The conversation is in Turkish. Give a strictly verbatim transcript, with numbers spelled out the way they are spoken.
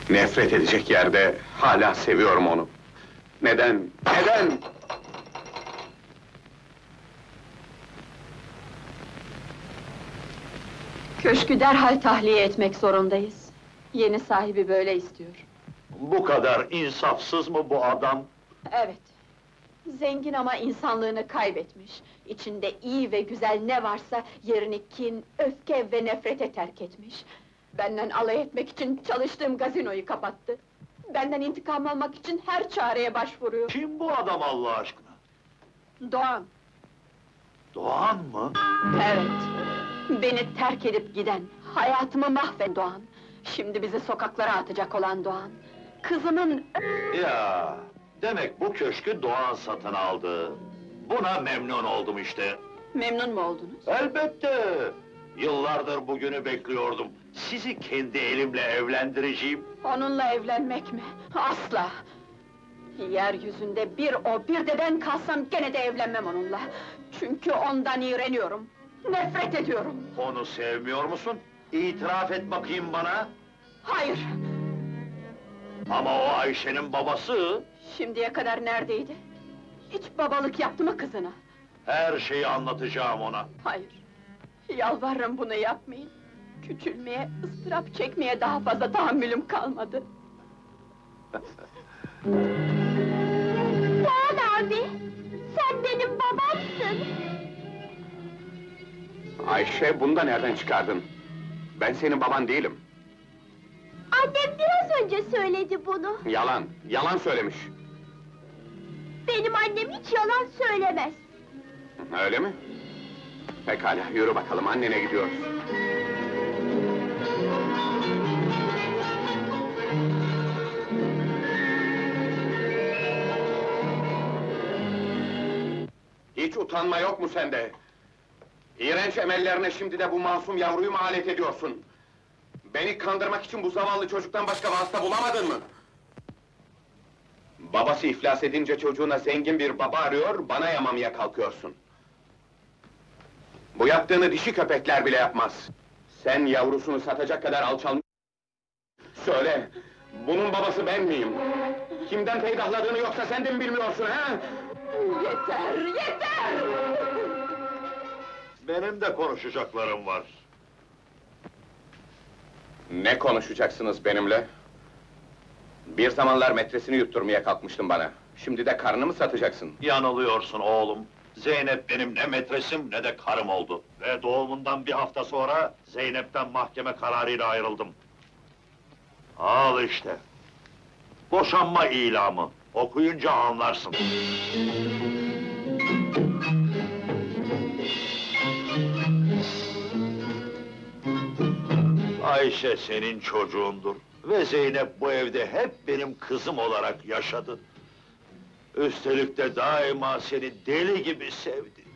Nefret edecek yerde hala seviyorum onu. Neden? Neden? Köşkü derhal tahliye etmek zorundayız. Yeni sahibi böyle istiyor. Bu kadar insafsız mı bu adam? Evet. Zengin ama insanlığını kaybetmiş. İçinde iyi ve güzel ne varsa yerini kin, öfke ve nefrete terk etmiş. Benden alay etmek için çalıştığım gazinoyu kapattı. Benden intikam almak için her çareye başvuruyor. Kim bu adam Allah aşkına? Doğan, Doğan mı? evet. Beni terk edip giden, hayatımı mahveden Doğan. Şimdi bizi sokaklara atacak olan Doğan. Kızımın... Ya, demek bu köşkü Doğan satın aldı. Buna memnun oldum işte. Memnun mu oldunuz? Elbette! Yıllardır bugünü bekliyordum. Sizi kendi elimle evlendireceğim. Onunla evlenmek mi? Asla! Yeryüzünde bir o, bir de ben kalsam gene de evlenmem onunla. Çünkü ondan iğreniyorum. Nefret ediyorum. Onu sevmiyor musun? İtiraf et bakayım bana. Hayır! Ama o Ayşe'nin babası, Şimdiye kadar neredeydi? Hiç babalık yaptı mı kızına? her şeyi anlatacağım ona. Hayır! Yalvarırım bunu yapmayın. Küçülmeye, ıstırap çekmeye daha fazla tahammülüm kalmadı. Doğan abi, sen benim babamsın. Ayşe, bunu da nereden çıkardın? Ben senin baban değilim. Annem biraz önce söyledi bunu. Yalan, yalan söylemiş. Benim annem hiç yalan söylemez. Öyle mi? Pekala, yürü bakalım, annene gidiyoruz. Hiç utanma yok mu sende? İğrenç emellerine şimdi de bu masum yavruyu mu alet ediyorsun? Beni kandırmak için bu zavallı çocuktan başka vasıta bulamadın mı? Babası iflas edince çocuğuna zengin bir baba arıyor, bana yamamaya kalkıyorsun. Bu yaptığını dişi köpekler bile yapmaz. Sen yavrusunu satacak kadar alçalmış... Söyle, bunun babası ben miyim? Kimden peydahladığını yoksa sen de mi bilmiyorsun, ha? Yeter, yeter! Benim de konuşacaklarım var. Ne konuşacaksınız benimle? Bir zamanlar metresini yutturmaya kalkmıştın bana. Şimdi de karnını mı satacaksın? Yanılıyorsun oğlum. Zeynep benim ne metresim ne de karım oldu. Ve doğumundan bir hafta sonra Zeynep'ten mahkeme kararıyla ayrıldım. Al işte. Boşanma ilamı. Okuyunca anlarsın. Ayşe senin çocuğundur. Ve Zeynep bu evde hep benim kızım olarak yaşadı. Üstelik de daima seni deli gibi sevdi.